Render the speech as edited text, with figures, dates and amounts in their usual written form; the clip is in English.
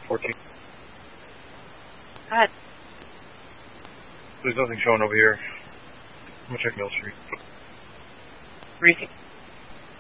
14. Go ahead. There's nothing showing over here. I'm gonna check Mill Street. Briefing.